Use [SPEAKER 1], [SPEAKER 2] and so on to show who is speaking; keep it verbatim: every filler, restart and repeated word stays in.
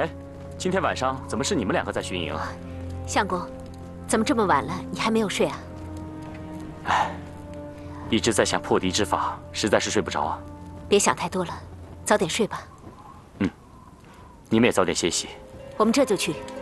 [SPEAKER 1] 哎，今天晚上怎么是你们两个在巡营？
[SPEAKER 2] 相公，怎么这么晚了，你还没有睡啊？
[SPEAKER 1] 哎，一直在想破敌之法，实在是睡不着啊。
[SPEAKER 2] 别想太多了，早点睡吧。
[SPEAKER 1] 嗯，你们也早点歇息。
[SPEAKER 2] 我们这就去。